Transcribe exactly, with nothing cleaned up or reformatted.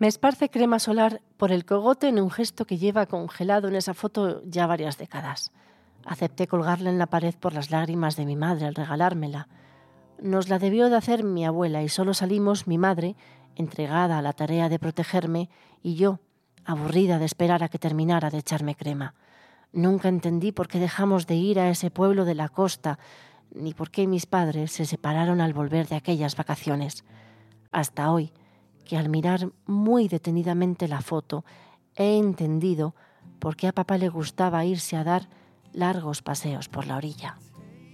Me esparce crema solar por el cogote en un gesto que lleva congelado en esa foto ya varias décadas. Acepté colgarla en la pared por las lágrimas de mi madre al regalármela. Nos la debió de hacer mi abuela y solo salimos mi madre, entregada a la tarea de protegerme, y yo, aburrida de esperar a que terminara de echarme crema. Nunca entendí por qué dejamos de ir a ese pueblo de la costa, ni por qué mis padres se separaron al volver de aquellas vacaciones. Hasta hoy, que al mirar muy detenidamente la foto, he entendido por qué a papá le gustaba irse a dar largos paseos por la orilla.